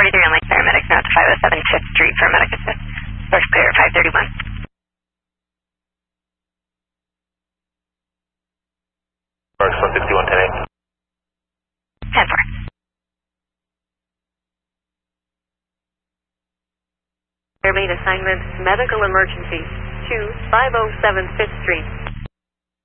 43 on Lake Paramedics, now to 507 5th Street for medic assist. Source clear, 531. Sparks 161, 10-8. 10-4. Air main assignment, medical emergency, 2507 5th Street.